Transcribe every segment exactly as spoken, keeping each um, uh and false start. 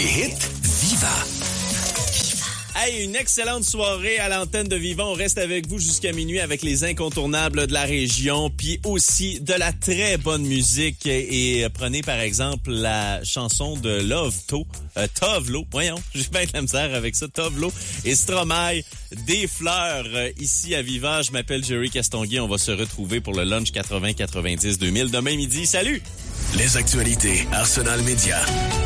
hits Viva. Hey, une excellente soirée à l'antenne de Vivant. On reste avec vous jusqu'à minuit avec les incontournables de la région, puis aussi de la très bonne musique. Et, et prenez par exemple la chanson de Love To, euh, Tovlo. Voyons, j'ai bien de la misère avec ça. Tovlo et Stromae, des fleurs euh, ici à Viva. Je m'appelle Jerry Castonguay. On va se retrouver pour le lunch quatre-vingts quatre-vingt-dix deux mille demain midi. Salut! Les actualités Arsenal Média.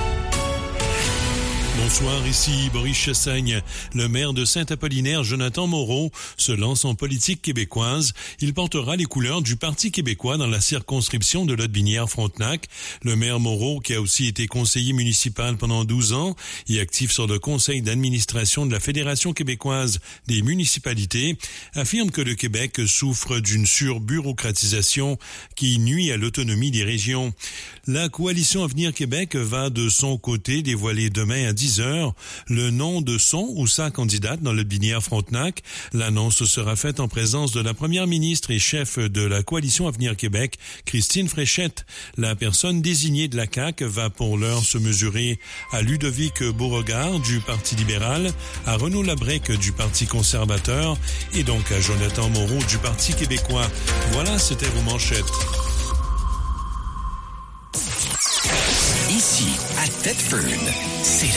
Bonsoir, ici Boris Chassaigne. Le maire de Saint-Apollinaire, Jonathan Moreau, se lance en politique québécoise. Il portera les couleurs du Parti québécois dans la circonscription de Lotbinière-Frontenac. Le maire Moreau, qui a aussi été conseiller municipal pendant douze ans et actif sur le conseil d'administration de la Fédération québécoise des municipalités, affirme que le Québec souffre d'une surbureaucratisation qui nuit à l'autonomie des régions. La coalition Avenir Québec va de son côté dévoiler demain à dix heures le nom de son ou sa candidate dans le Binière-Frontenac. L'annonce sera faite en présence de la première ministre et chef de la coalition Avenir Québec, Christine Fréchette. La personne désignée de la C A Q va pour l'heure se mesurer à Ludovic Beauregard du Parti libéral, à Renaud Labrec du Parti conservateur et donc à Jonathan Moreau du Parti québécois. Voilà, c'était vos manchettes. Ici, à Thetford, c'est